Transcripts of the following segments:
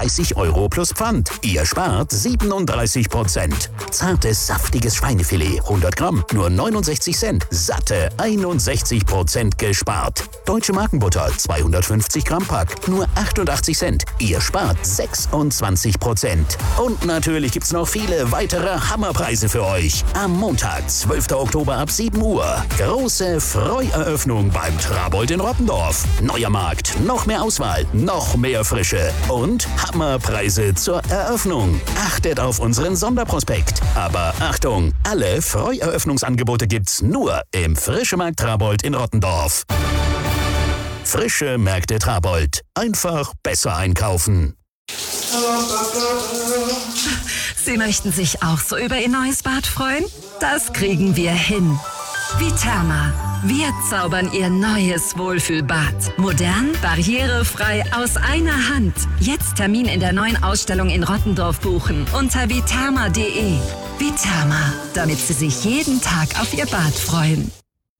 30 € plus Pfand. Ihr spart 37%. Zartes, saftiges Schweinefilet, 100 Gramm, nur 69 Cent. Satte 61% gespart. Deutsche Markenbutter, 250 Gramm Pack, nur 88 Cent. Ihr spart 26%. Und natürlich gibt's noch viele weitere Hammerpreise für euch. Am Montag, 12. Oktober ab 7 Uhr. Große Freueröffnung beim Trabold in Rottendorf. Neuer Markt, noch mehr Auswahl, noch mehr Frische und Hammerpreise zur Eröffnung. Achtet auf unseren Sonderprospekt. Aber Achtung, alle Freueröffnungsangebote gibt's nur im Frischemarkt Trabold in Rottendorf. Frische Märkte Trabold. Einfach besser einkaufen. Sie möchten sich auch so über Ihr neues Bad freuen? Das kriegen wir hin. Viterma. Wir zaubern Ihr neues Wohlfühlbad. Modern, barrierefrei, aus einer Hand. Jetzt Termin in der neuen Ausstellung in Rottendorf buchen unter viterma.de. Viterma, damit Sie sich jeden Tag auf Ihr Bad freuen.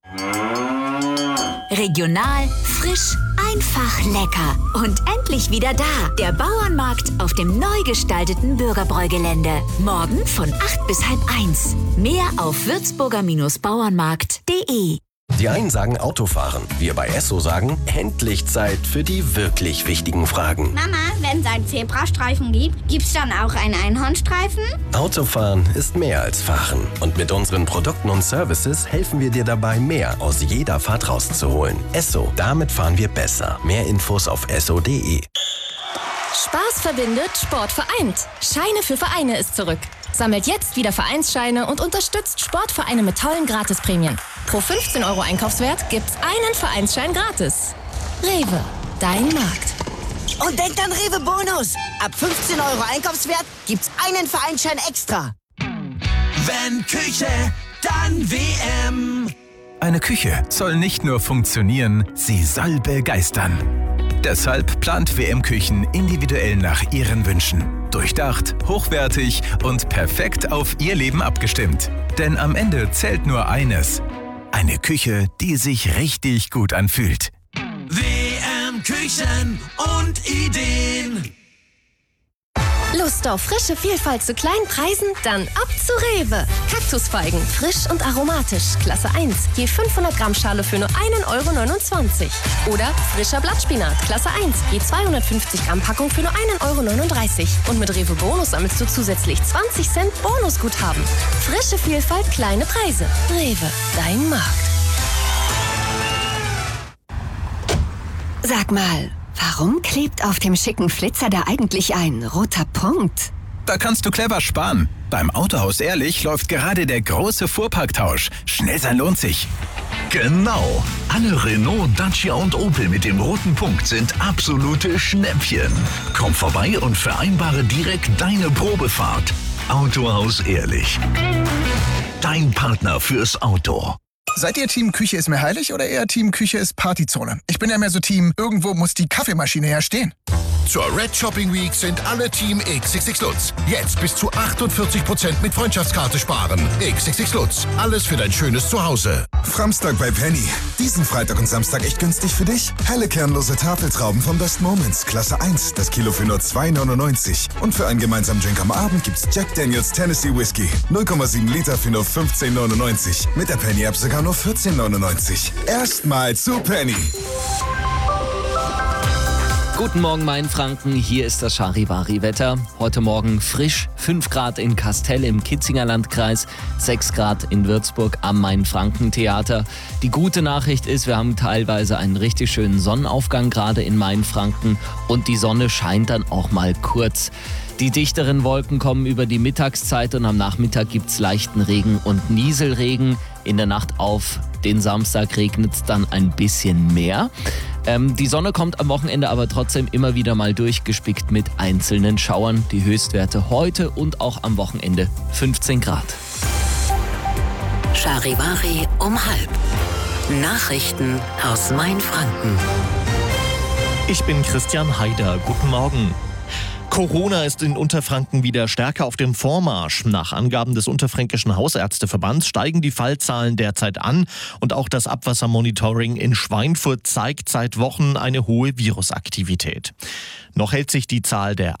Regional, frisch, einfach lecker. Und endlich wieder da. Der Bauernmarkt auf dem neu gestalteten Bürgerbräugelände. Morgen von 8 bis halb 1. Mehr auf würzburger-bauernmarkt.de. Die einen sagen Autofahren, wir bei Esso sagen, endlich Zeit für die wirklich wichtigen Fragen. Mama, wenn es einen Zebrastreifen gibt, gibt's dann auch einen Einhornstreifen? Autofahren ist mehr als Fahren. Und mit unseren Produkten und Services helfen wir dir dabei, mehr aus jeder Fahrt rauszuholen. Esso, damit fahren wir besser. Mehr Infos auf esso.de. Spaß verbindet, Sport vereint. Scheine für Vereine ist zurück. Sammelt jetzt wieder Vereinsscheine und unterstützt Sportvereine mit tollen Gratisprämien. Pro 15 € Einkaufswert gibt's einen Vereinsschein gratis. Rewe, dein Markt. Und denkt an Rewe Bonus. Ab 15 € Einkaufswert gibt's einen Vereinsschein extra. Wenn Küche, dann WM. Eine Küche soll nicht nur funktionieren, sie soll begeistern. Deshalb plant WM Küchen individuell nach Ihren Wünschen. Durchdacht, hochwertig und perfekt auf Ihr Leben abgestimmt. Denn am Ende zählt nur eines: eine Küche, die sich richtig gut anfühlt. WM Küchen und Ideen. Lust auf frische Vielfalt zu kleinen Preisen? Dann ab zu Rewe. Kaktusfeigen, frisch und aromatisch, Klasse 1, je 500 Gramm Schale für nur 1,29 €. Oder frischer Blattspinat, Klasse 1, je 250 Gramm Packung für nur 1,39 €. Und mit Rewe Bonus sammelst du zusätzlich 20 Cent Bonusguthaben. Frische Vielfalt, kleine Preise. Rewe, dein Markt. Sag mal, warum klebt auf dem schicken Flitzer da eigentlich ein roter Punkt? Da kannst du clever sparen. Beim Autohaus Ehrlich läuft gerade der große Fuhrparktausch. Schnell sein lohnt sich. Genau. Alle Renault, Dacia und Opel mit dem roten Punkt sind absolute Schnäppchen. Komm vorbei und vereinbare direkt deine Probefahrt. Autohaus Ehrlich. Dein Partner fürs Auto. Seid ihr Team Küche ist mir heilig oder eher Team Küche ist Partyzone? Ich bin ja mehr so Team, irgendwo muss die Kaffeemaschine ja stehen. Zur Red Shopping Week sind alle Team XXX Lutz. Jetzt bis zu 48% mit Freundschaftskarte sparen. XXX Lutz. Alles für dein schönes Zuhause. Framstag bei Penny. Diesen Freitag und Samstag echt günstig für dich? Helle kernlose Tafeltrauben von Best Moments. Klasse 1. Das Kilo für nur 2,99 €. Und für einen gemeinsamen Drink am Abend gibt's Jack Daniels Tennessee Whiskey. 0,7 Liter für nur 15,99 €. Mit der Penny-App sogar nur 14,99 €. Erstmal zu Penny. Guten Morgen, Mainfranken. Hier ist das Charivari-Wetter. Heute Morgen frisch, 5 Grad in Kastel im Kitzinger Landkreis, 6 Grad in Würzburg am Mainfranken-Theater. Die gute Nachricht ist, wir haben teilweise einen richtig schönen Sonnenaufgang gerade in Mainfranken und die Sonne scheint dann auch mal kurz. Die dichteren Wolken kommen über die Mittagszeit und am Nachmittag gibt's leichten Regen und Nieselregen. In der Nacht auf den Samstag regnet es dann ein bisschen mehr. Die Sonne kommt am Wochenende aber trotzdem immer wieder mal durchgespickt mit einzelnen Schauern. Die Höchstwerte heute und auch am Wochenende 15 Grad. Charivari um 12:30. Nachrichten aus Mainfranken. Ich bin Christian Haider. Guten Morgen. Corona ist in Unterfranken wieder stärker auf dem Vormarsch. Nach Angaben des Unterfränkischen Hausärzteverbands steigen die Fallzahlen derzeit an und auch das Abwassermonitoring in Schweinfurt zeigt seit Wochen eine hohe Virusaktivität. Noch hält sich die Zahl der